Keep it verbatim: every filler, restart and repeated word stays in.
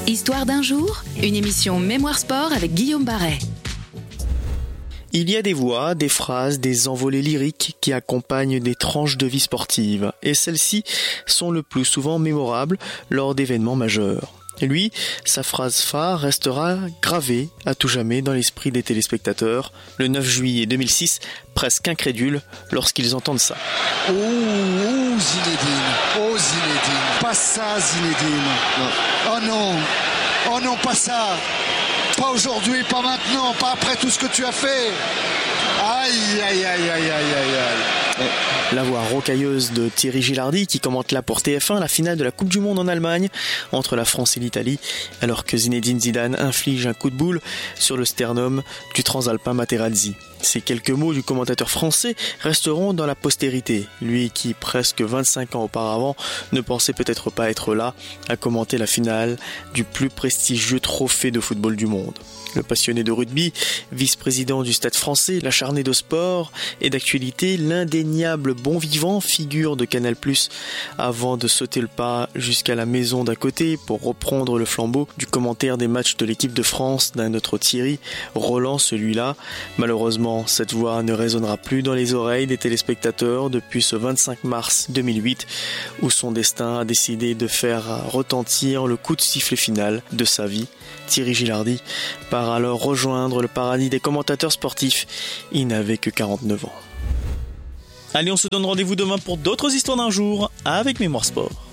Histoire d'un jour, une émission Mémoire Sport avec Guillaume Barret. Il y a des voix, des phrases, des envolées lyriques qui accompagnent des tranches de vie sportive, et celles-ci sont le plus souvent mémorables lors d'événements majeurs. Et lui, sa phrase phare restera gravée à tout jamais dans l'esprit des téléspectateurs, le neuf juillet deux mille six, presque incrédules lorsqu'ils entendent ça. Oh, oh Zinedine, oh Zinedine, pas ça Zinedine. Non. Oh non, oh non, pas ça. Pas aujourd'hui, pas maintenant, pas après tout ce que tu as fait. Aïe, aïe, aïe, aïe, aïe, aïe, aïe. La voix rocailleuse de Thierry Gilardi qui commente là pour T F un la finale de la Coupe du Monde en Allemagne entre la France et l'Italie, alors que Zinedine Zidane inflige un coup de boule sur le sternum du transalpin Materazzi. Ces quelques mots du commentateur français resteront dans la postérité, lui qui, presque vingt-cinq ans auparavant, ne pensait peut-être pas être là à commenter la finale du plus prestigieux trophée de football du monde. Le passionné de rugby, vice-président du Stade français, l'acharné de sport et d'actualité, l'indéniable bon vivant, figure de Canal plus, avant de sauter le pas jusqu'à la maison d'à côté pour reprendre le flambeau du commentaire des matchs de l'équipe de France d'un autre Thierry, Roland celui-là. Malheureusement, cette voix ne résonnera plus dans les oreilles des téléspectateurs depuis ce vingt-cinq mars deux mille huit, où son destin a décidé de faire retentir le coup de sifflet final de sa vie. Thierry Gilardi part alors rejoindre le paradis des commentateurs sportifs. Il n'avait que quarante-neuf ans. Allez, on se donne rendez-vous demain pour d'autres histoires d'un jour avec Mémoire Sport.